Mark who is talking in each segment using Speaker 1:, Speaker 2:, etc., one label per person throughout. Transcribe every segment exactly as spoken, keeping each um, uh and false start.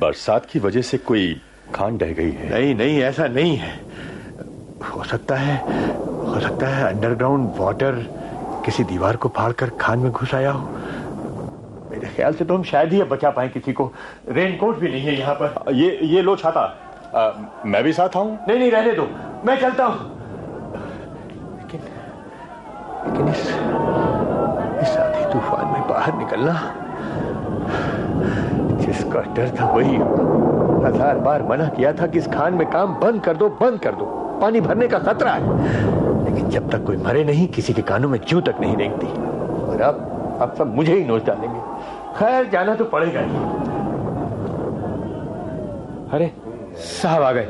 Speaker 1: बरसात की वजह से कोई खान ढह गई है?
Speaker 2: नहीं नहीं, ऐसा नहीं है। हो सकता है हो सकता है अंडरग्राउंड वाटर किसी दीवार को फाड़कर खान में घुस आया हो। मेरे ख्याल से तो हम शायद ही अब बचा पाए किसी को। रेनकोट भी नहीं है यहाँ पर।
Speaker 1: ये ये लो छाता। आ, मैं भी साथ आऊं?
Speaker 2: नहीं नहीं, रहने दो, मैं चलता हूं। लेकिन लेकिन इस इस आंधी तूफान में बाहर निकलना, जिसका डर था वही हजार बार मना किया था कि इस खान में काम बंद कर दो, बंद कर दो, पानी भरने का खतरा है। लेकिन जब तक कोई मरे नहीं, किसी के कानों में जूं तक नहीं रेंगती। और अब अब सब मुझे ही नोच डालेंगे। खैर, जाना तो पड़ेगा ही।
Speaker 3: अरे साहब आ गए।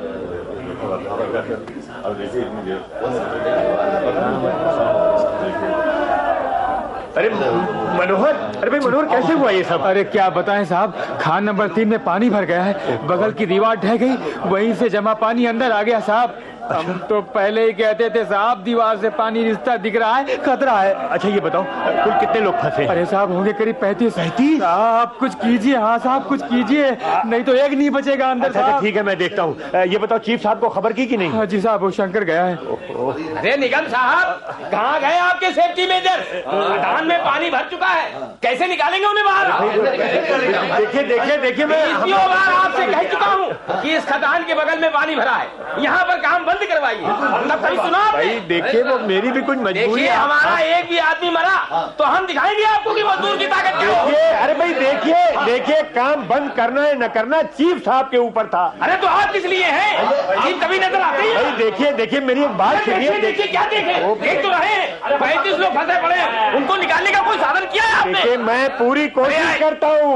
Speaker 2: अरे मनोहर, अरे भाई मनोहर, कैसे हुआ ये सब?
Speaker 3: अरे क्या बताएं साहब, खान नंबर तीन में पानी भर गया है। बगल की दीवार ढह गई, वहीं से जमा पानी अंदर आ गया साहब। हम तो पहले ही कहते थे साहब, दीवार से पानी रिश्ता दिख रहा है, खतरा है।
Speaker 2: अच्छा ये बताओ, कुल कितने लोग फंसे?
Speaker 3: अरे साहब होंगे करीब पैंतीस। पैंतीस? साहब कुछ कीजिए। हाँ साहब कुछ कीजिए, नहीं तो एक नहीं बचेगा अंदर।
Speaker 2: अच्छा, साहब ठीक है, मैं देखता हूँ। ये बताओ, चीफ साहब को खबर की कि नहीं?
Speaker 3: हाँ जी साहब, वो शंकर गया है।
Speaker 4: अरे निगम साहब, कहाँ गए आपके सेफ्टी मेजर? खदान में पानी भर चुका है, कैसे निकालेंगे उन्हें बाहर?
Speaker 2: देखिए देखिए देखिए, मैं
Speaker 4: इतनी बार आपसे कह चुका हूँ कि इस खदान के बगल में पानी भरा है, यहाँ पर काम बंद करवाइए। तब कभी सुना आपने?
Speaker 2: भाई देखिए, वो मेरी भी कुछ मजबूरी है।
Speaker 4: हमारा एक भी आदमी मरा तो हम दिखाएंगे आपको कि मजदूर की ताकत क्या है।
Speaker 2: देखिए, अरे भाई देखिए देखिए, काम बंद करना है न करना चीफ साहब के ऊपर था।
Speaker 4: अरे तो आप किस लिए हैं? चीफ कभी नजर आते हैं?
Speaker 2: भाई देखिए देखिए, मेरी एक बात सुनिए।
Speaker 4: देखिए क्या देखे, देख तो रहे, पैंतीस लोग फंसे पड़े, उनको निकालने का कोई साधन किया है आपने?
Speaker 2: देखिए, मैं पूरी कोशिश करता हूँ।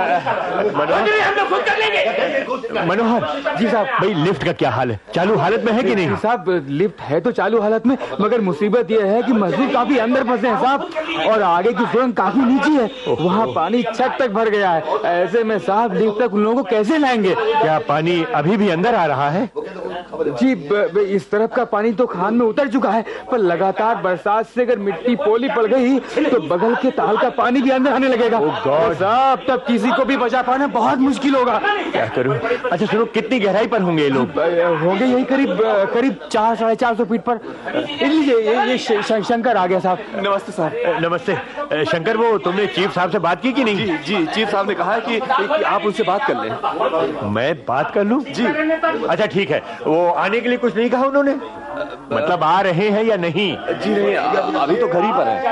Speaker 4: मनोहर, हम लोग खुद कर लेंगे।
Speaker 2: मनोहर जी साहब, भाई लिफ्ट का क्या हाल है? चालू हालत में है कि नहीं?
Speaker 3: साहब लिफ्ट है तो चालू हालत में, मगर मुसीबत यह है कि मजदूर काफी अंदर फंसे हैं साहब, और आगे की सुरंग काफी नीचे है, वहाँ पानी छत तक भर गया है। ऐसे में साहब लिफ्ट तक उन लोगों को कैसे लाएंगे?
Speaker 2: क्या पानी अभी भी अंदर आ रहा है?
Speaker 3: जी ब, ब, इस तरफ का पानी तो खान में उतर चुका है, पर लगातार बरसात से अगर मिट्टी पोली पड़ गई तो बगल के ताल का पानी भी अंदर आने लगेगा। साहब तब किसी को भी बचा पाना बहुत मुश्किल होगा।
Speaker 2: क्या करूं? अच्छा सुनो, कितनी गहराई पर होंगे ये लोग?
Speaker 3: होंगे यही करीब करीब चार साढ़े चार सौ फीट पर। लीजिए, ये, ये शंकर आ गया साहब।
Speaker 2: नमस्ते साहब। नमस्ते शंकर, वो तुमने चीफ साहब से बात की कि नहीं?
Speaker 1: जी जी, चीफ साहब ने कहा है कि, कि आप उनसे बात कर लें।
Speaker 2: मैं बात कर लूं?
Speaker 1: जी।
Speaker 2: अच्छा ठीक है, वो आने के लिए कुछ नहीं कहा उन्होंने? मतलब आ रहे हैं या नहीं?
Speaker 1: जी नहीं, अभी तो घर ही पर है।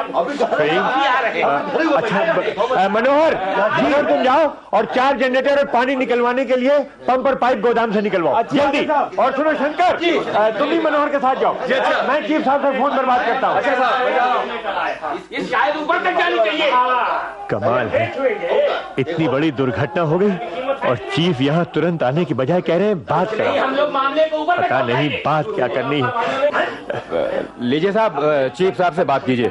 Speaker 2: अच्छा मनोहर जी, तुम जाओ और चार जनरेटर और पानी निकलवाने के लिए पंप और पाइप गोदाम से निकलवाओ जल्दी। और सुनो शंकर, तुम भी मनोहर के साथ जाओ। मैं चीफ साहब से फोन पर बात करता हूँ।
Speaker 4: शायद ऊपर तक जानी चाहिए।
Speaker 2: कमाल है, इतनी बड़ी दुर्घटना हो गई और चीफ यहाँ तुरंत आने की बजाय कह रहे हैं बात करो।
Speaker 4: हम लोग मामले को ऊपर
Speaker 2: पता नहीं बात क्या करनी है।
Speaker 3: लीजिए साहब, चीफ साहब से बात कीजिए।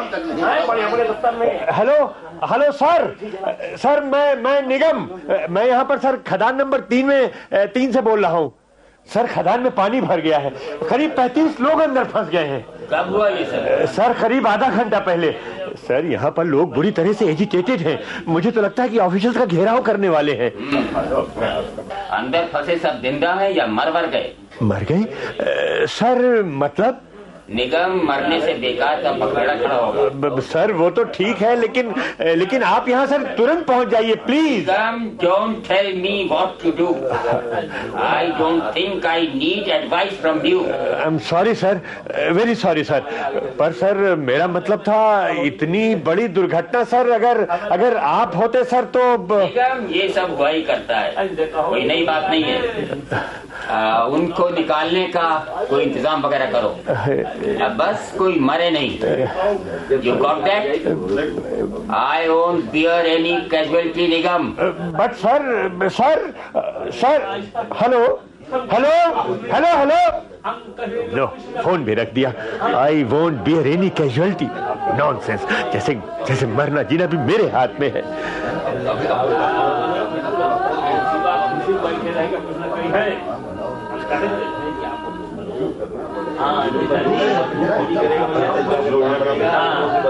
Speaker 2: हेलो हेलो सर, सर मैं मैं निगम, मैं यहाँ पर सर खदान नंबर तीन में तीन से बोल रहा हूँ। सर खदान में पानी भर गया है, करीब पैंतीस लोग अंदर फंस गए हैं।
Speaker 4: कब हुआ ये सर?
Speaker 2: सर करीब आधा घंटा पहले। सर यहाँ पर लोग बुरी तरह से एजिटेटेड हैं, मुझे तो लगता है कि ऑफिसर्स का घेराव करने वाले हैं।
Speaker 4: अंदर फंसे सब जिंदा हैं या मर मर गए?
Speaker 2: मर गए सर? मतलब
Speaker 4: निगम मरने से बेकार का पकड़ा खड़ा होगा।
Speaker 2: सर वो तो ठीक है, लेकिन लेकिन आप यहाँ सर तुरंत पहुँच जाइए please.
Speaker 4: Don't tell me what to do. I don't think I need advice from you.
Speaker 2: I'm sorry sir, very sorry sir, पर सर मेरा मतलब था इतनी बड़ी दुर्घटना सर, अगर अगर आप होते सर तो।
Speaker 4: निगम ये सब वही करता है, कोई नई बात नहीं है। आ, उनको निकालने का कोई इंतजाम वगैरह करो, अब बस कोई मरे नहीं। You got that? I won't bear any casualty, Nigam.
Speaker 2: But sir sir sir hello hello hello hello low, phone भी रख दिया। I won't beer any casualty. Nonsense, जैसे जैसे मरना जीना भी मेरे हाथ में है।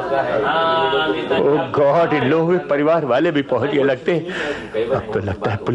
Speaker 2: ओह गॉड, इन लोगों के परिवार वाले भी पहुंच गए लगते हैं। अब तो लगता है